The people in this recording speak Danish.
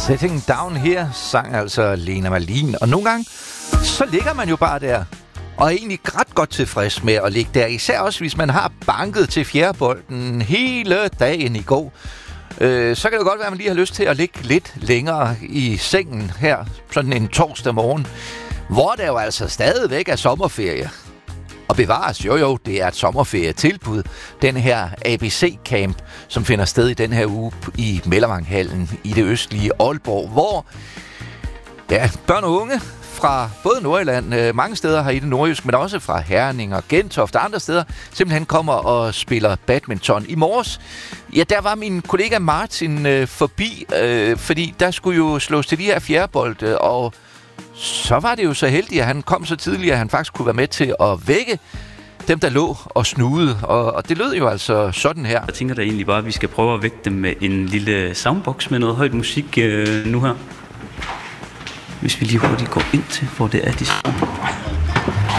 Setting Down Here sang altså Lena Marlin. Og nogle gange, så ligger man jo bare der, og er egentlig ret godt tilfreds med at ligge der. Især også, hvis man har banket til fjerdebolden hele dagen i går. Så kan det godt være, at man lige har lyst til at ligge lidt længere i sengen her, sådan en torsdag morgen, hvor der jo altså stadigvæk er sommerferie. Og bevares, jo, det er et sommerferietilbud. Den her ABC-camp, som finder sted i den her uge i Mellemanghallen i det østlige Aalborg, hvor børn og unge fra både Nordjylland, mange steder her i det nordjysk, men også fra Herning og Gentofte og andre steder, simpelthen kommer og spiller badminton. I morges, der var min kollega Martin forbi, fordi der skulle jo slås til de her fjerdebolde, og så var det jo så heldigt, at han kom så tidligt, at han faktisk kunne være med til at vække dem, der lå og snudede. Og det lød jo altså sådan her. Jeg tænker da egentlig bare, at vi skal prøve at vække dem med en lille soundbox med noget højt musik nu her. Hvis vi lige hurtigt går ind til, hvor det er, de står.